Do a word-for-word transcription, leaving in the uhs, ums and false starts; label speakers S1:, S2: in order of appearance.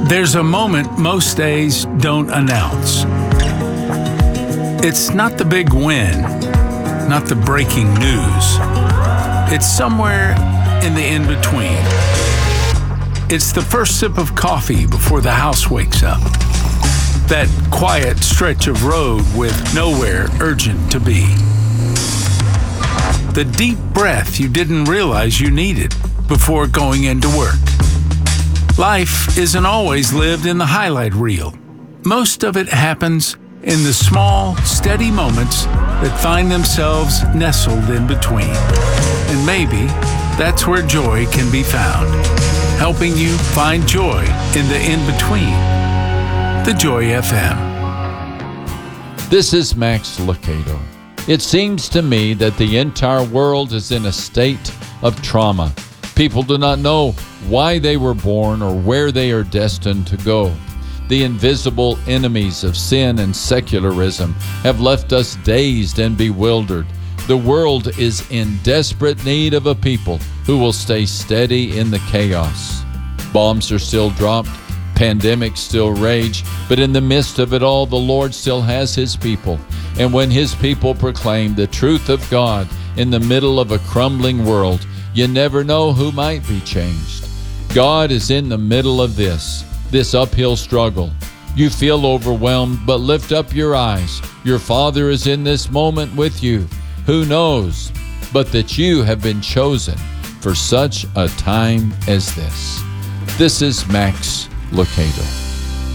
S1: There's a moment most days don't announce. It's not the big win, not the breaking news. It's somewhere in the in-between. It's the first sip of coffee before the house wakes up. That quiet stretch of road with nowhere urgent to be. The deep breath you didn't realize you needed before going into work. Life isn't always lived in the highlight reel. Most of it happens in the small, steady moments that find themselves nestled in between. And maybe that's where joy can be found, helping you find joy in the in-between. The Joy F M.
S2: This is Max Lucado. It seems to me that the entire world is in a state of trauma. People do not know why they were born or where they are destined to go. The invisible enemies of sin and secularism have left us dazed and bewildered. The world is in desperate need of a people who will stay steady in the chaos. Bombs are still dropped, pandemics still rage, but in the midst of it all, the Lord still has His people. And when His people proclaim the truth of God in the middle of a crumbling world, you never know who might be changed. God is in the middle of this, this uphill struggle. You feel overwhelmed, but lift up your eyes. Your Father is in this moment with you. Who knows but that you have been chosen for such a time as this? This is Max Lucado.